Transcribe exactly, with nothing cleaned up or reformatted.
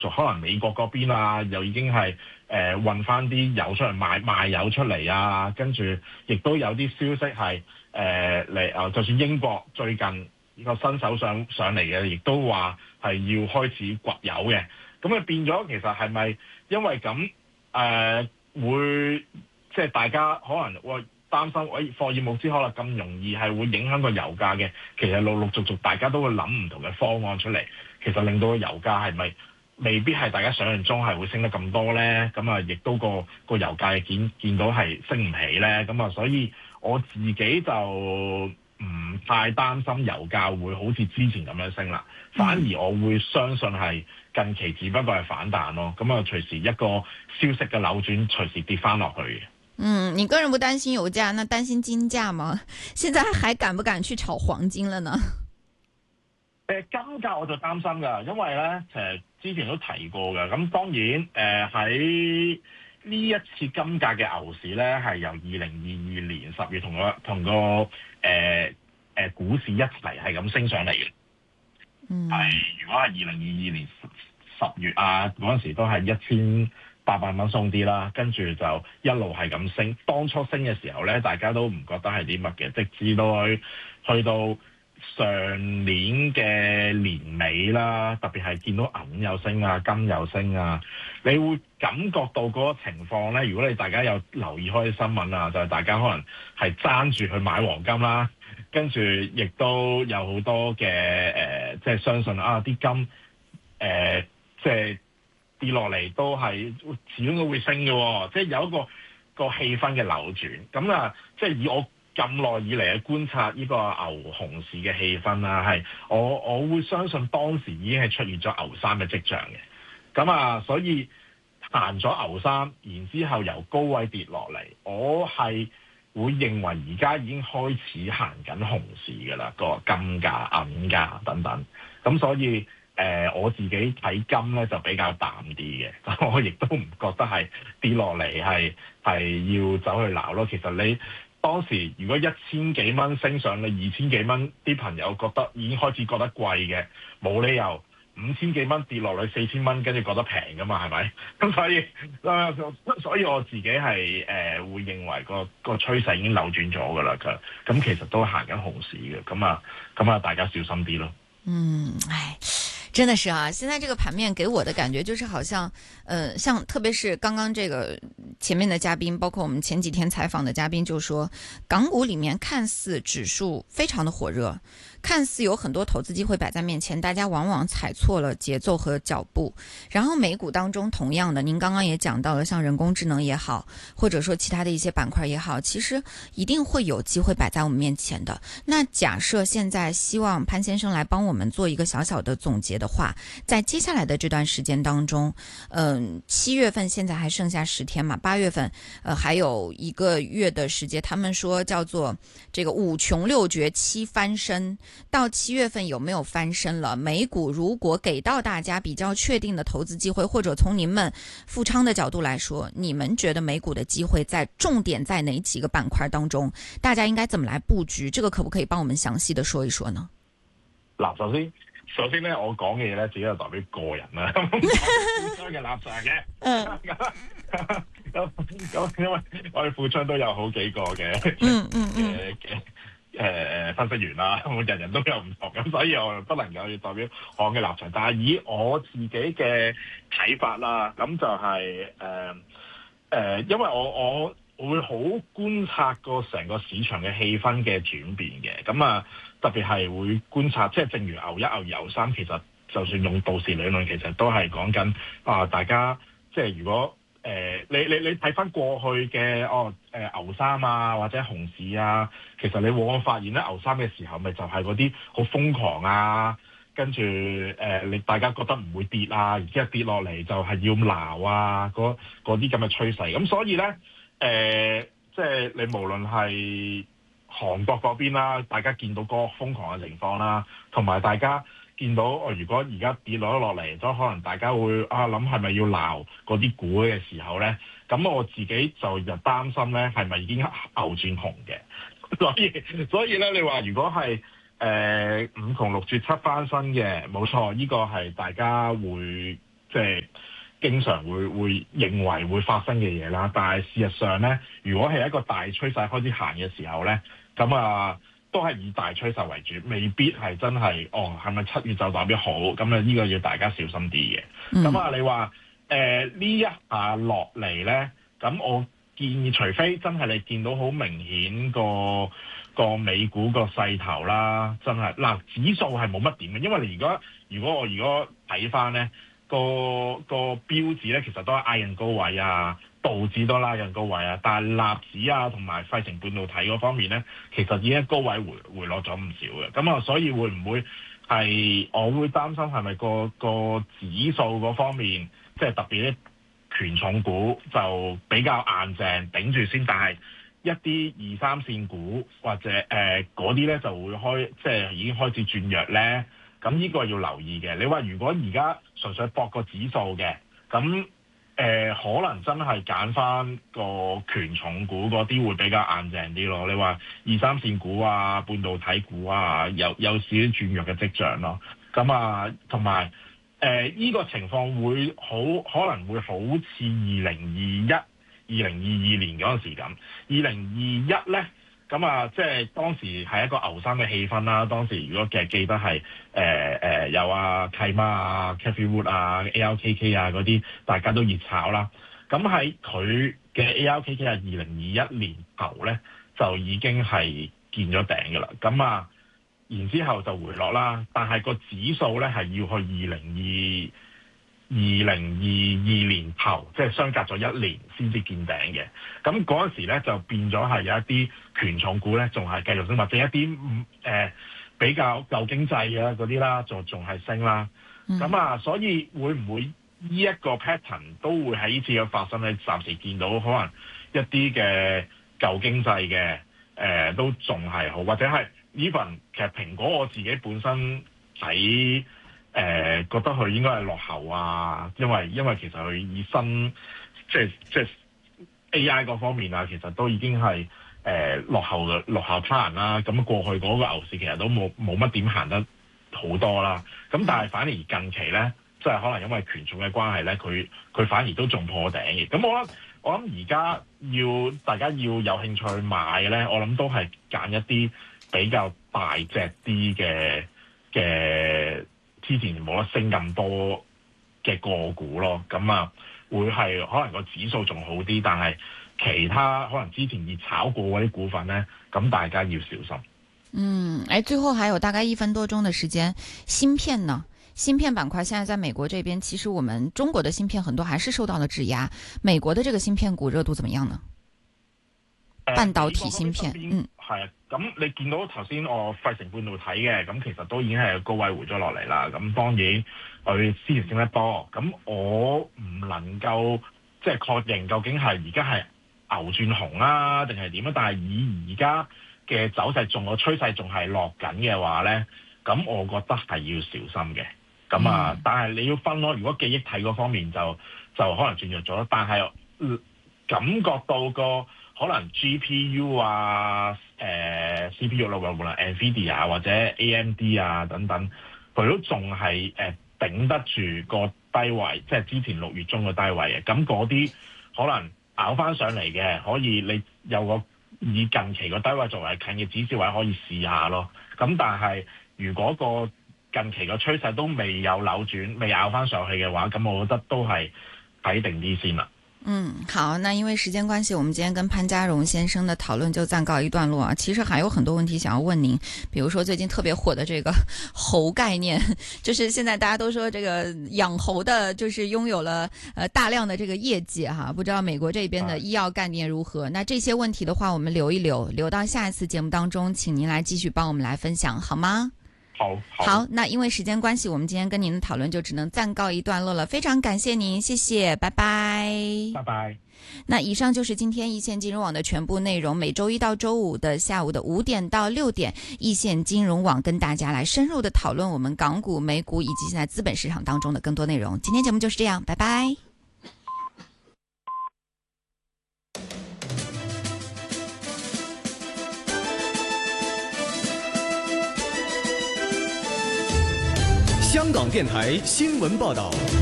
續可能美國嗰邊啊，又已經係誒運翻啲油出嚟賣賣油出嚟啊，跟住亦都有啲消息係誒嚟誒，就算英國最近呢個新首相上嚟嘅，亦都話係要開始掘油嘅。咁啊變咗，其實係咪因為咁誒、呃、會即係大家可能會擔心，喂，霍爾木茲可能咁容易係會影響個油價嘅？其實陸陸續續大家都會諗唔同嘅方案出嚟，其實令到個油價係咪未必係大家想象中係會升得咁多咧？咁啊，亦都個個油價見見到係升唔起咧。咁啊，所以我自己就唔太擔心油價會好似之前咁樣升啦，反而我會相信係近期只不過係反彈咯。咁啊，隨時一個消息嘅扭轉，隨時跌翻落去嘅。 嗯，你個人不擔心油價，那擔心金價嗎？現在還敢不敢去炒黃金了呢？ 誒、呃，金價我就擔心㗎，因為咧其實之前都提過嘅。咁當然誒喺呢一次金價嘅牛市咧，係由二零二二年十月同個同個誒誒、呃呃、股市一齊係咁升上嚟嘅。 嗯， 係如果係二零二二年十月啊嗰陣時都係一千八百蚊鬆啲啦，跟住就一路係咁升。當初升嘅時候咧，大家都唔覺得係啲乜嘅，直至到去去到上年嘅年尾啦，特別係見到銀有升啊、金有升啊，你會感覺到嗰個情況咧。如果你大家有留意開啲新聞啊，就係、是、大家可能係爭住去買黃金啦，跟住亦都有好多嘅誒、呃，即係相信啊啲金誒、呃，即係跌落嚟都係始終都會升嘅、哦，即係有一個一個氣氛嘅扭轉。咁啊，即係以我咁耐以嚟嘅觀察呢個牛熊市嘅氣氛啦，係我我會相信當時已經係出現咗牛三嘅跡象嘅。咁啊，所以行咗牛三，然之後由高位跌落嚟，我係會認為而家已經開始行緊熊市㗎啦，個金價、銀價等等。咁所以誒、呃，我自己睇金咧就比較淡啲嘅，我亦都唔覺得係跌落嚟係係要走去鬧咯。其實你當時如果一千幾蚊升上去二千幾蚊，啲朋友覺得已經開始覺得貴嘅，冇理由五千幾蚊跌落去四千蚊，跟住覺得平噶嘛，係咪？咁所以，所以我自己係誒、呃、會認為個個趨勢已經扭轉咗噶啦，咁其實都行緊熊市嘅，咁啊咁啊，大家小心啲咯。 嗯，唉。真的是啊，現在這個盤面給我的感覺就是好像，呃，像特別是剛剛這個前面的嘉賓，包括我們前幾天採訪的嘉賓就說，港股裡面看似指數非常的火熱，看似有很多投資機會擺在面前，大家往往踩錯了節奏和腳步。然後美股當中同樣的，您剛剛也講到了，像人工智能也好，或者說其他的一些板塊也好，其實一定會有機會擺在我們面前的。那假設現在希望潘先生來幫我們做一個小小的總結的話，在接下來的這段時間當中，嗯、呃，七月份現在還剩下十天嘛，八月份，呃，還有一個月的時間，他們說叫做這個五窮六絕七翻身，到七月份有沒有翻身了？美股如果給到大家比較確定的投資機會，或者從您們富昌的角度來說，你們覺得美股的機會在重點在哪幾個板塊當中？大家應該怎麼來布局？這個可不可以幫我們詳細的說一說呢？ 嗱，首先。首先咧，我講嘅嘢咧，自己就代表個人啦，富昌嘅立場嘅。咁咁，因為我哋富昌都有好幾個嘅嘅嘅誒分析員啦，咁人人都有唔同，咁所以我不能夠要代表行嘅立場。但係以我自己嘅睇法啦，咁就係誒誒，因為我我。我會好觀察個成個市場嘅氣氛嘅轉變嘅，咁啊特別係會觀察，即係正如牛一、牛二、牛三，其實就算用道氏理論，其實都係講緊啊，大家即係如果誒、呃、你你你睇翻過去嘅哦誒、呃、牛三啊或者熊市啊，其實你往往發現咧牛三嘅時候，咪就係嗰啲好瘋狂啊，跟住誒你大家覺得唔會跌啊，然之後跌落嚟就係要鬧啊，嗰啲咁嘅趨勢，咁所以咧。誒、呃，即係你無論係韓國嗰邊啦，大家見到嗰個瘋狂嘅情況啦，同埋大家見到，哦，如果而家跌落咗落嚟，都可能大家會啊諗係咪要鬧嗰啲股嘅時候咧，咁我自己就就擔心咧，係咪已經牛轉熊嘅？所以所以咧，你話如果係誒、呃、五窮六絕七翻身嘅，冇錯，呢、這個係大家會即係經常會會認為會發生嘅嘢啦。但係事實上咧，如果係一個大趨勢開始行嘅時候咧，咁啊都係以大趨勢為主，未必係真係哦係咪七月就代表好？咁啊呢個要大家小心啲嘅。咁、嗯、啊你話誒呢一下落嚟咧，咁我建議除非真係你見到好明顯個個美股個勢頭啦，真係嗱、啊、指數係冇乜點嘅，因為你如果如果我如果睇翻咧個個標指咧，其實都係挨近高位啊，道指都拉近高位啊，但係納指啊同埋費城半導體嗰方面咧，其實已經高位回回落咗唔少嘅，咁啊所以會唔會係我會擔心係咪個個指數嗰方面，即係特別啲權重股就比較硬淨頂住先，但係一啲二三線股或者誒嗰啲咧就會開即係已經開始轉弱咧，咁呢個要留意嘅。你話如果而家純粹搏個指數嘅，咁誒、呃、可能真係揀翻個權重股嗰啲會比較硬淨啲咯。你話二三線股啊、半導體股啊，有有少少轉弱嘅跡象咯。咁啊，同埋誒呢個情況會好可能會好似二零二一。二零二二年嗰陣時咁，二零二一咧，咁啊，即係當時係一個牛三嘅氣氛啦。當時如果嘅記得係誒誒有啊契媽啊、Cathy Wood 啊、A R K K 啊嗰啲，大家都熱炒啦。咁喺佢嘅 A R K K 啊，二零二一年頭咧就已經係見咗頂㗎啦。咁啊，然之後就回落啦。但係個指數咧係要去二零二。二零二二年頭，即係相隔咗一年先至見頂嘅。咁嗰陣時咧就變咗係有一啲權重股咧，仲係繼續升，或者一啲誒、呃、比較舊經濟嘅嗰啲啦，仲仲係升啦。咁、嗯、啊，所以會唔會呢一個 pattern 都會喺呢次嘅發生咧？暫時見到可能一啲嘅舊經濟嘅誒、呃、都仲係好，或者係 even 其實蘋果我自己本身喺。誒、呃、覺得佢應該係落後啊，因為因為其實佢以新即係即係 A I 嗰方面啊，其實都已經係誒、呃、落後嘅落後他人啦。咁過去嗰個牛市其實都冇冇乜點行得好多啦。咁但係反而近期咧，即係可能因為權重嘅關係咧，佢佢反而都仲破頂嘅。咁我諗我諗而家要大家要有興趣去買嘅咧，我諗都係揀一啲比較大隻啲嘅嘅。之前冇得升咁多嘅個股咯，咁啊會係可能個指數仲好啲，但係其他可能之前熱炒過嗰啲股份呢，咁大家要小心。 嗯，誒，最後還有大概一分多鐘的時間，芯片呢？芯片板塊現在在美國這邊，其實我們中國的芯片很多還是受到了質押，美國的這個芯片股熱度怎麼樣呢？半導體芯片，嗯， 係啊，咁你見到頭先我費城半導體嘅，咁其實都已經係高位回咗落嚟啦。咁當然佢之前升得多，咁我唔能夠即係確認究竟係而家係牛轉熊啊，定係點啊？但係以而家嘅走勢仲個趨勢仲係落緊嘅話咧，咁我覺得係要小心嘅。咁啊，嗯、但係你要分咯。如果記憶體嗰方面就就可能轉弱咗，但係、呃、感覺到個。可能 G P U 啊、誒、呃、C P U 啦，無論 Nvidia 或者 A M D 啊等等，佢都仲係誒頂得住個低位，即係之前六月中嘅低位嘅。咁嗰啲可能咬翻上嚟嘅，可以你有個以近期個低位作為近嘅指示位，可以試下咯。咁但係如果個近期個趨勢都未有扭轉，未咬翻上去嘅話，咁我覺得都係睇定啲先啦。 嗯，好，那因為時間關係，我們今天跟潘家榮先生的討論就暫告一段落啊。其實還有很多問題想要問您，比如說最近特別火的這個猴概念，就是現在大家都說這個養猴的，就是擁有了呃大量的這個業績哈。不知道美國這邊的醫藥概念如何？那這些問題的話，我們留一留，留到下一次節目當中，請您來繼續幫我們來分享，好嗎？ 好，好， 好，那因為時間關係，我們今天跟您的討論就只能暫告一段落了。非常感謝您，謝謝，拜拜， 拜拜。 那以上就是今天一線金融網的全部內容。每周一到周五的下午的五點到六點，一線金融網跟大家來深入的討論我們港股、美股以及現在資本市場當中的更多內容。今天節目就是這樣，拜拜。 香港電台新聞報道。